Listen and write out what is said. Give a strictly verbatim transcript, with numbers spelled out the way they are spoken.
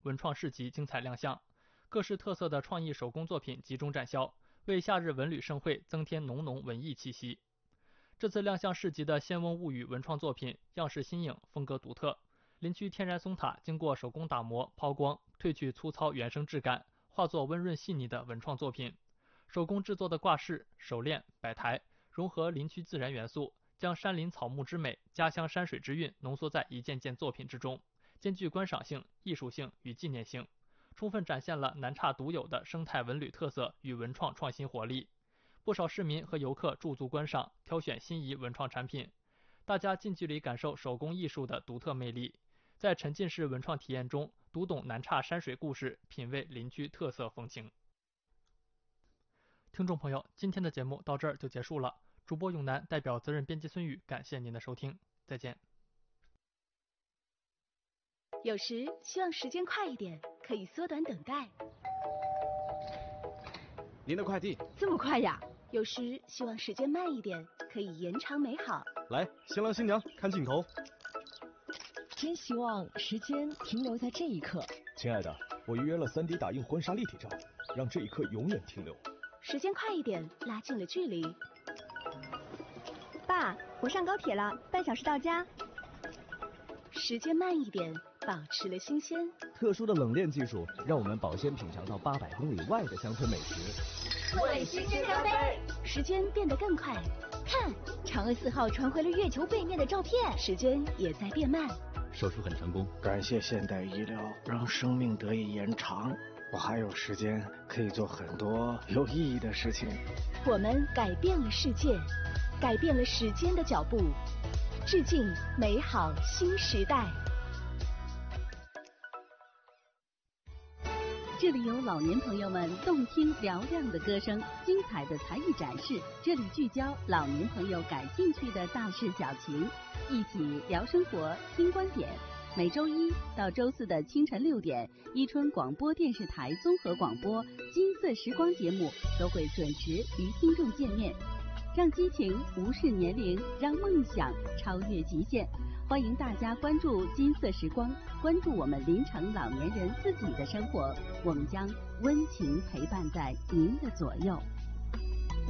文创市集精彩亮相，各式特色的创意手工作品集中展销，为夏日文旅盛会增添浓浓文艺气息。这次亮相市集的仙翁物语文创作品样式新颖，风格独特。林区天然松塔经过手工打磨、抛光，褪去粗糙原生质感，化作温润细腻的文创作品。手工制作的挂饰、手链、摆台，融合林区自然元素，将山林草木之美、家乡山水之韵浓缩在一件件作品之中，兼具观赏性、艺术性与纪念性，充分展现了南岔独有的生态文旅特色与文创创新活力。不少市民和游客驻足观赏，挑选心仪文创产品，大家近距离感受手工艺术的独特魅力，在沉浸式文创体验中读懂南岔山水故事，品味林区特色风情。听众朋友，今天的节目到这儿就结束了。主播永南代表责任编辑孙宇，感谢您的收听，再见。 有时希望时间快一点，可以缩短等待。 您的快递这么快呀？ 有时希望时间慢一点，可以延长美好。 来，新郎新娘看镜头。 真希望时间停留在这一刻。 亲爱的，我预约了 三 D 打印婚纱立体照，让这一刻永远停留。 时间快一点，拉近了距离。 爸，我上高铁了，半小时到家。 时间慢一点，保持了新鲜。 特殊的冷链技术让我们保鲜品尝到八百公里外的乡村美食。 为新鲜交杯， 时间变得更快。 看，嫦娥四号传回了月球背面的照片。 时间也在变慢。 手术很成功， 感谢现代医疗，让生命得以延长。我还有时间可以做很多有意义的事情。 我们改变了世界，改变了时间的脚步，致敬美好新时代。 这里有老年朋友们动听嘹亮的歌声，精彩的才艺展示。这里聚焦老年朋友感兴趣的大事小情，一起聊生活、听观点。每周一到周四的清晨六点，伊春广播电视台综合广播《金色时光》节目都会准时与听众见面，让激情无视年龄，让梦想超越极限。欢迎大家关注金色时光，关注我们临城老年人自己的生活，我们将温情陪伴在您的左右。